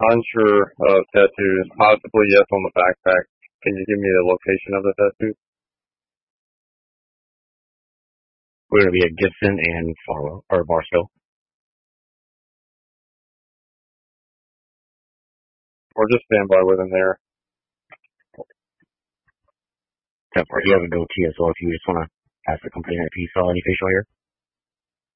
Unsure of tattoos. Possibly yes on the backpack. Can you give me the location of the tattoo? We're going to be at Gibson and Farlow, or Barstow. Or just stand by with him there. That part, you have a goatee as well if you just want to ask the complainant if he saw any facial hair.